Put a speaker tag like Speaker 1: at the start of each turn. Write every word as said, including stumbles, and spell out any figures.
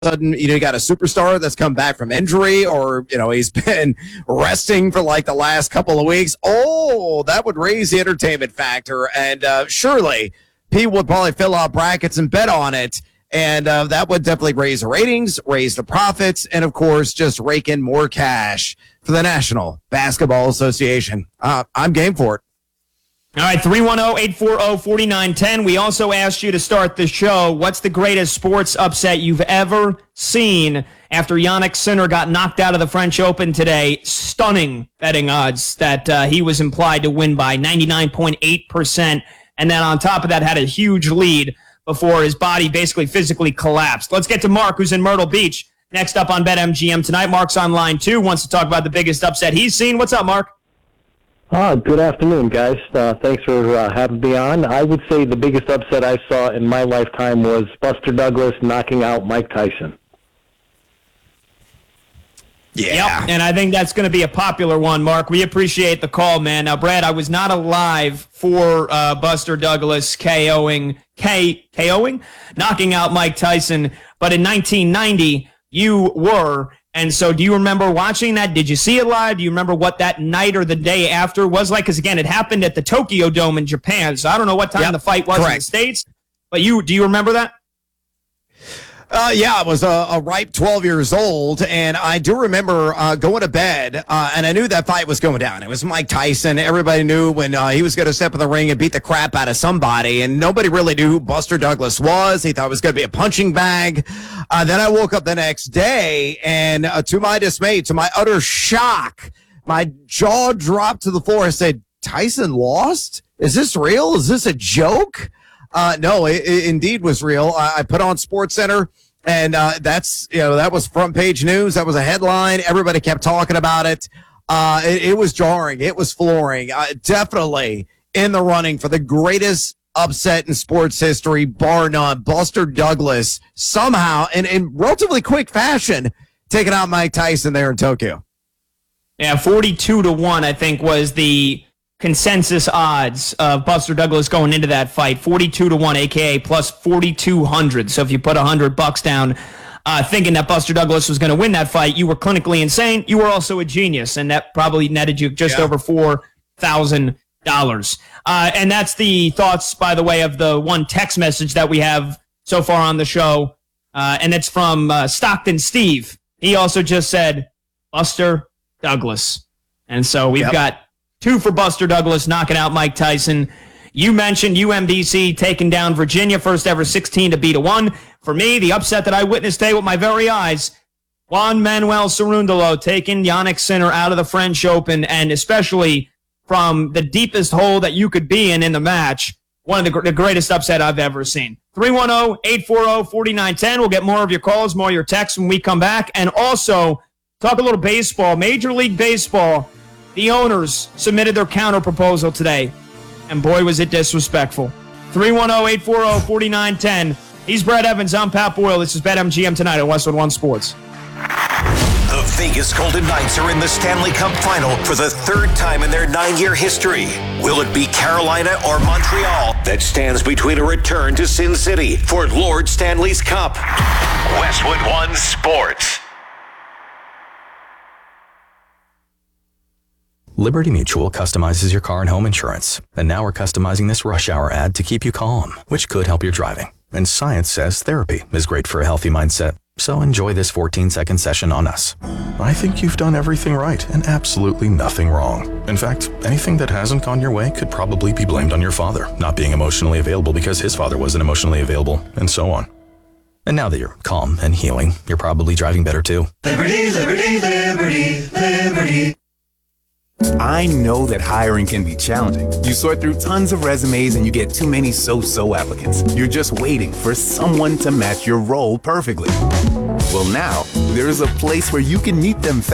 Speaker 1: sudden, you know, you got a superstar that's come back from injury, or, you know, he's been resting for like the last couple of weeks. Oh, that would raise the entertainment factor. And uh, surely people would probably fill out brackets and bet on it. And uh, that would definitely raise the ratings, raise the profits, and, of course, just rake in more cash for the National Basketball Association. Uh, I'm game for it.
Speaker 2: All right, three one zero, eight four zero, four nine one zero. We also asked you to start the show. What's the greatest sports upset you've ever seen after Jannik Sinner got knocked out of the French Open today? Stunning betting odds that uh, he was implied to win by ninety-nine point eight percent. And then on top of that, had a huge lead before his body basically physically collapsed. Let's get to Mark, who's in Myrtle Beach. Next up on BetMGM tonight. Mark's on line two, wants to talk about the biggest upset he's seen. What's up, Mark?
Speaker 3: Ah, good afternoon, guys. Uh, thanks for uh, having me on. I would say the biggest upset I saw in my lifetime was Buster Douglas knocking out Mike Tyson.
Speaker 1: Yeah.
Speaker 2: Yep, and I think that's going to be a popular one, Mark. We appreciate the call, man. Now, Brad, I was not alive for uh, Buster Douglas KOing, K, KOing, knocking out Mike Tyson, but in nineteen ninety, you were. And so do you remember watching that? Did you see it live? Do you remember what that night or the day after was like? Because, again, it happened at the Tokyo Dome in Japan, so I don't know what time yep, the fight was correct. in the States. But you, do you remember that?
Speaker 1: Uh, yeah, I was a, a ripe twelve years old, and I do remember uh, going to bed, uh, and I knew that fight was going down. It was Mike Tyson. Everybody knew when uh, he was going to step in the ring and beat the crap out of somebody, and nobody really knew who Buster Douglas was. He thought it was going to be a punching bag. Uh, then I woke up the next day, and uh, to my dismay, to my utter shock, my jaw dropped to the floor. I said, Tyson lost? Is this real? Is this a joke? Uh, no, it, it indeed was real. I, I put on SportsCenter, and uh, that's, you know, that was front page news. That was a headline. Everybody kept talking about it. Uh, it, it was jarring. It was flooring. Uh, definitely in the running for the greatest upset in sports history, bar none. Buster Douglas somehow, in, in relatively quick fashion, taking out Mike Tyson there in Tokyo.
Speaker 2: Yeah, forty-two to one, I think, was the consensus odds of Buster Douglas going into that fight. forty-two to one, aka plus forty-two hundred. So if you put one hundred bucks down uh, thinking that Buster Douglas was going to win that fight, you were clinically insane. You were also a genius, and that probably netted you just yeah. over four thousand dollars. Uh, and that's the thoughts, by the way, of the one text message that we have so far on the show. Uh, and it's from uh, Stockton Steve. He also just said, Buster Douglas. And so we've yep. got two for Buster Douglas knocking out Mike Tyson. You mentioned U M B C taking down Virginia, first ever sixteen to beat a one. For me, the upset that I witnessed today with my very eyes, Juan Manuel Cerundolo taking Jannik Sinner out of the French Open, and especially from the deepest hole that you could be in in the match, one of the, the greatest upset I've ever seen. three one zero, eight four zero, four nine one zero. We'll get more of your calls, more of your texts when we come back. And also, talk a little baseball, Major League Baseball. The owners submitted their counter proposal today, and boy, was it disrespectful. three one zero, eight four zero, four nine one zero. He's Brad Evans. I'm Pat Boyle. This is BetMGM tonight on Westwood One Sports.
Speaker 4: The Vegas Golden Knights are in the Stanley Cup Final for the third time in their nine-year history. Will it be Carolina or Montreal that stands between a return to Sin City for Lord Stanley's Cup? Westwood One Sports.
Speaker 5: Liberty Mutual customizes your car and home insurance. And now we're customizing this rush hour ad to keep you calm, which could help your driving. And science says therapy is great for a healthy mindset. So enjoy this fourteen-second session on us. I think you've done everything right and absolutely nothing wrong. In fact, anything that hasn't gone your way could probably be blamed on your father not being emotionally available because his father wasn't emotionally available, and so on. And now that you're calm and healing, you're probably driving better too.
Speaker 6: Liberty, liberty, liberty, liberty.
Speaker 7: I know that hiring can be challenging. You sort through tons of resumes and you get too many so-so applicants. You're just waiting for someone to match your role perfectly. Well, now, there's a place where you can meet them fast.